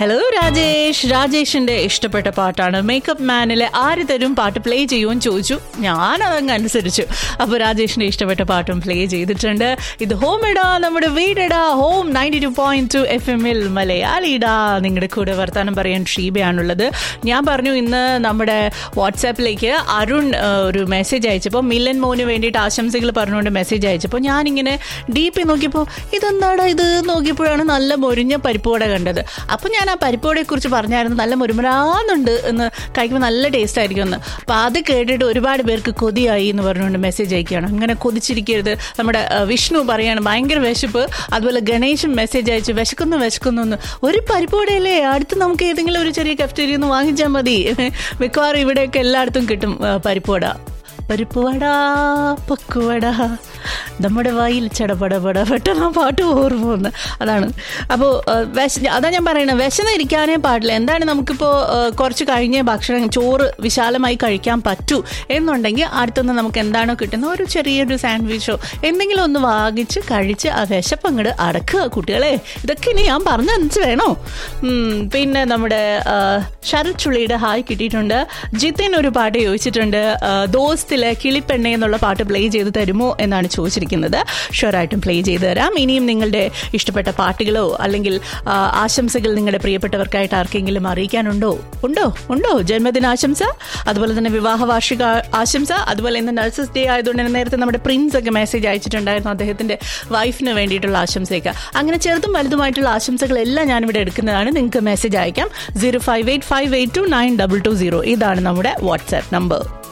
Hello Rajesh. രാജേഷിന്റെ ഇഷ്ടപ്പെട്ട പാട്ടാണ് മേക്കപ്പ് മാനിലെ ആര് തരും പാട്ട് പ്ലേ ചെയ്യുമെന്ന് ചോദിച്ചു. ഞാനതങ്ങ് അനുസരിച്ചു. അപ്പോൾ രാജേഷിന്റെ ഇഷ്ടപ്പെട്ട പാട്ടും പ്ലേ ചെയ്തിട്ടുണ്ട്. ഇത് ഹോം ഇടാ, നമ്മുടെ വീടിടാ, ഹോം 92.2 FM മലയാളിടാ. നിങ്ങളുടെ കൂടെ വർത്താനം പറയാൻ ഷീബയാണുള്ളത്. ഞാൻ പറഞ്ഞു ഇന്ന് നമ്മുടെ വാട്സാപ്പിലേക്ക് അരുൺ ഒരു മെസ്സേജ് അയച്ചപ്പോൾ മില്ലൻ മോന് വേണ്ടിയിട്ട് ആശംസകൾ പറഞ്ഞുകൊണ്ട് മെസ്സേജ് അയച്ചപ്പോൾ ഞാനിങ്ങനെ ഡീപ്പി നോക്കിയപ്പോൾ ഇതെന്താടാ ഇത് നോക്കിയപ്പോഴാണ് നല്ല മൊരിഞ്ഞ പരിപ്പുവട കണ്ടത്. അപ്പം ഞാൻ ആ പരിപ്പോടെ കുറിച്ച് പറഞ്ഞായിരുന്നു, നല്ല മുരുമുരാന്നുണ്ട് എന്ന്, കഴിക്കുമ്പോൾ നല്ല ടേസ്റ്റ് ആയിരിക്കും എന്ന്. അപ്പം അത് കേട്ടിട്ട് ഒരുപാട് പേർക്ക് കൊതിയായി എന്ന് പറഞ്ഞുകൊണ്ട് മെസ്സേജ് അയക്കുകയാണ്. അങ്ങനെ കൊതിച്ചിരിക്കരുത്. നമ്മുടെ വിഷ്ണു പറയാണ് ഭയങ്കര വിശപ്പ്. അതുപോലെ ഗണേശും മെസ്സേജ് അയച്ചു വിശക്കുന്നു എന്ന്. ഒരു പരിപ്പോടയല്ലേ, അടുത്ത് നമുക്ക് ഏതെങ്കിലും ഒരു ചെറിയ കഫ്റ്റീരിയ ഒന്ന് വാങ്ങിച്ചാൽ മതി. മിക്കവാറും ഇവിടെയൊക്കെ എല്ലായിടത്തും കിട്ടും പരിപ്പുവട. പരിപ്പുവട പക്കുവട നമ്മുടെ വായിൽ ചടപടപട പെട്ടെന്ന് ആ പാട്ട് ഓർമ്മ വന്ന്. അതാണ്. അപ്പോൾ അതാ ഞാൻ പറയണത്, വിശന്നിരിക്കാനേ പാടില്ല. എന്താണ് നമുക്കിപ്പോൾ കുറച്ച് കഴിഞ്ഞ് ഭക്ഷണം ചോറ് വിശാലമായി കഴിക്കാൻ പറ്റൂ എന്നുണ്ടെങ്കിൽ അടുത്തുനിന്ന് നമുക്ക് എന്താണോ കിട്ടുന്നത് ഒരു ചെറിയൊരു സാൻഡ്വിച്ചോ എന്തെങ്കിലും ഒന്ന് വാങ്ങിച്ച് കഴിച്ച് ആ വിശപ്പ് അങ്ങോട്ട് അടക്കുക കുട്ടികളെ. ഇതൊക്കെ ഇനി ഞാൻ പറഞ്ഞനുസരിച്ച് വേണോ. പിന്നെ നമ്മുടെ ശരത് ചുള്ളിയുടെ ഹായ് കിട്ടിയിട്ടുണ്ട്. ജിതിൻ ഒരു പാട്ട് ചോദിച്ചിട്ടുണ്ട്, ദോസ്തിലെ കിളിപ്പെണ്ണ എന്നുള്ള പാട്ട് പ്ലേ ചെയ്ത് തരുമോ എന്നാണ് ചോദിച്ചിരിക്കുന്നത്. ഷുവറായിട്ടും പ്ലേ ചെയ്ത് തരാം. ഇനിയും നിങ്ങളുടെ ഇഷ്ടപ്പെട്ട പാട്ടുകളോ അല്ലെങ്കിൽ ആശംസകൾ നിങ്ങളുടെ പ്രിയപ്പെട്ടവർക്കായിട്ട് ആർക്കെങ്കിലും അറിയിക്കാനുണ്ടോ? ഉണ്ടോ? ജന്മദിനാശംസ, അതുപോലെ തന്നെ വിവാഹ വാർഷിക ആശംസ, അതുപോലെ ഇന്ന് നഴ്സസ് ഡേ ആയതുകൊണ്ട് തന്നെ നേരത്തെ നമ്മുടെ പ്രിൻസ് ഒക്കെ മെസ്സേജ് അയച്ചിട്ടുണ്ടായിരുന്നു അദ്ദേഹത്തിന്റെ വൈഫിന് വേണ്ടിയിട്ടുള്ള ആശംസയൊക്കെ. അങ്ങനെ ചെറുതും വലുതുമായിട്ടുള്ള ആശംസകളെല്ലാം ഞാനിവിടെ എടുക്കുന്നതാണ്. നിങ്ങൾക്ക് മെസ്സേജ് അയക്കാം 0585829220. ഇതാണ് നമ്മുടെ വാട്സാപ്പ് നമ്പർ.